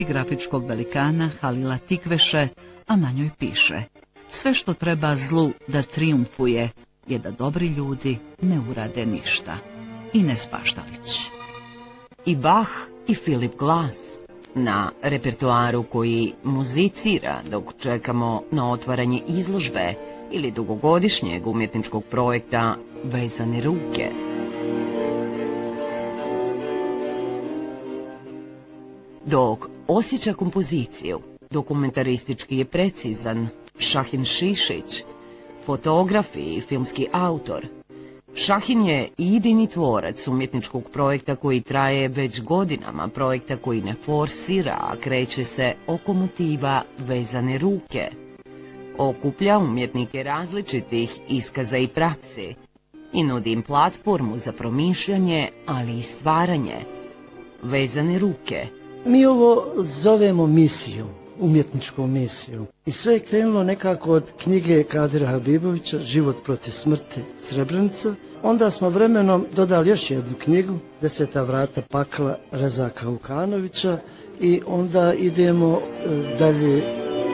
i grafičkog velikana Halila Tikveše, a na njoj piše: sve što treba zlu da trijumfuje je da dobri ljudi ne urade ništa. Ines Paštalić. I Bach i Philip Glass na repertoaru koji muzicira dok čekamo na otvaranje izložbe ili dugogodišnjeg umjetničkog projekta Vezane ruke. Dok osjeća kompoziciju, dokumentaristički je precizan Šahin Šišić, fotograf i filmski autor. Šahin je jedini tvorac umjetničkog projekta koji traje već godinama, projekta koji ne forsira, a kreće se oko motiva Vezane ruke. Okuplja umjetnike različitih iskaza i praksi i nudi im platformu za promišljanje, ali i stvaranje. Vezane ruke. Mi ovo zovemo misiju, umjetničku misiju. I sve je krenulo nekako od knjige Kadira Habibovića, Život protiv smrti, Srebrenica. Onda smo vremenom dodali još jednu knjigu, 10. vrata pakla Rezaka Vukanovića, i onda idemo dalje.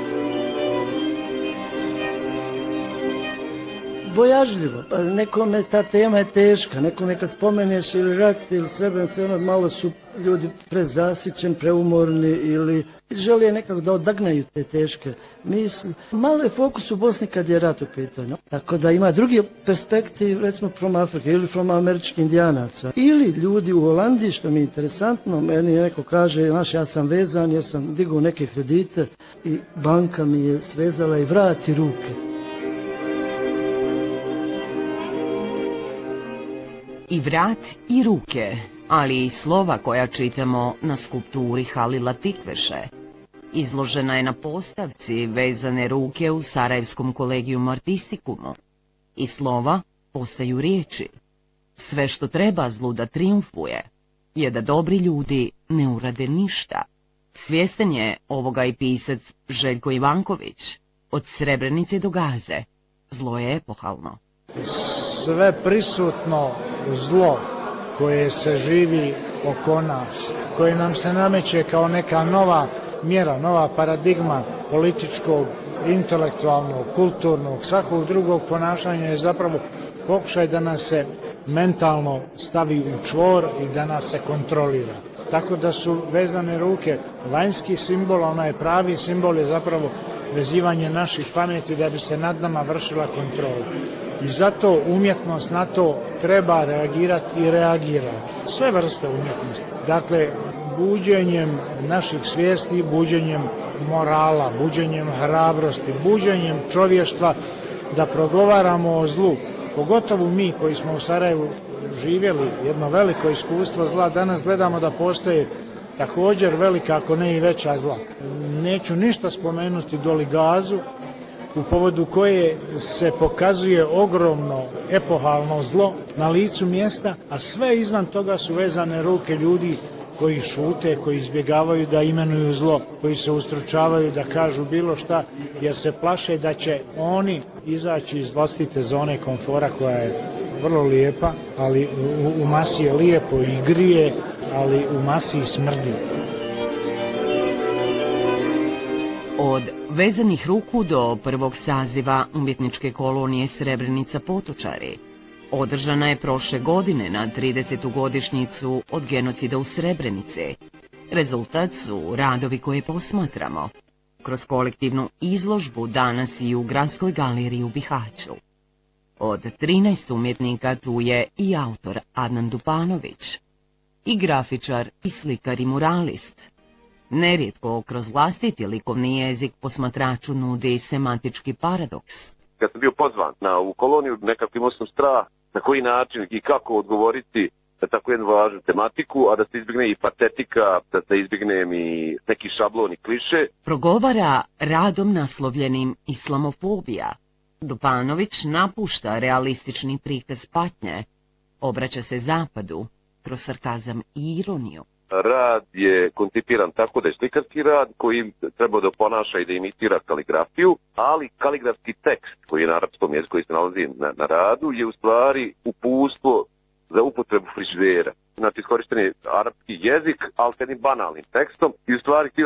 Bojažljivo, nekome ta tema je teška, nekome kad spomeneš ili rat ili Srebrenica, ono malo su ljudi prezasićeni, preumorni ili žele nekako da odagnaju te teške misli. Malo je fokus u Bosni kad je rat u pitanju, tako da ima drugi perspektiv, recimo from Afrike ili from američkih indijanaca. Ili ljudi u Holandiji, što mi je interesantno, meni neko kaže, znaš, ja sam vezan jer sam digao neke kredite i banka mi je svezala i vrati ruke. I vrat i ruke, ali i slova koja čitamo na skulpturi Halila Tikveše. Izložena je na postavci Vezane ruke u Sarajevskom kolegijumu artistikumu. I slova postaju riječi. Sve što treba zlu da trijumfuje je da dobri ljudi ne urade ništa. Svjestan je ovoga i pisac Željko Ivanković. Od Srebrenice do Gaze zlo je epohalno. Sve prisutno zlo koje se živi oko nas, koje nam se nameće kao neka nova mjera, nova paradigma političkog, intelektualnog, kulturnog, svakog drugog ponašanja je zapravo pokušaj da nas se mentalno stavi u čvor i da nas se kontrolira. Tako da su vezane ruke vanjski simbol, a onaj pravi simbol je zapravo vezivanje naših pameti da bi se nad nama vršila kontrola. I zato umjetnost na to treba reagirati i reagirati. Sve vrste umjetnosti. Dakle, buđenjem naših svijesti, buđenjem morala, buđenjem hrabrosti, buđenjem čovještva da progovaramo o zlu. Pogotovo mi koji smo u Sarajevu živjeli jedno veliko iskustvo zla, danas gledamo da postoje također velika, ako ne i veća zla. Neću ništa spomenuti Doli Gazu, u povodu koje se pokazuje ogromno epohalno zlo na licu mjesta, a sve izvan toga su vezane ruke ljudi koji šute, koji izbjegavaju da imenuju zlo, koji se ustručavaju da kažu bilo šta, jer se plaše da će oni izaći iz vlastite zone komfora koja je vrlo lijepa, ali u masi je lijepo i grije, ali u masi smrdi. Od vezanih ruku do prvog saziva umjetničke kolonije Srebrenica Potočari održana je prošle godine na 30. godišnjicu od genocida u Srebrenici. Rezultat su radovi koje posmatramo kroz kolektivnu izložbu danas i u Gradskoj galeriji u Bihaću. Od 13 umjetnika tu je i autor Adnan Dupanović, i grafičar i slikar i muralist. Nerijetko kroz vlastiti likovni jezik posmatraču nudi semantički paradoks. Kad sam bio pozvan na ovu koloniju, nekako imao sam strah na koji način i kako odgovoriti na tako jednu važnu tematiku, a da se izbjegne i patetika, da se izbjegne i neki šablon i kliše. Progovara radom naslovljenim Islamofobija. Dupanović napušta realistični prikaz patnje, obraća se zapadu kroz sarkazam i ironiju. Rad je koncipiran tako da je slikarski rad koji treba da ponaša i da imitira kaligrafiju, ali kaligrafski tekst koji je na arapskom jeziku koji se nalazi na radu je u stvari uputstvo za upotrebu frižidera. Znači iskorišten je arapski jezik, ali s jednim banalnim tekstom i u stvari htio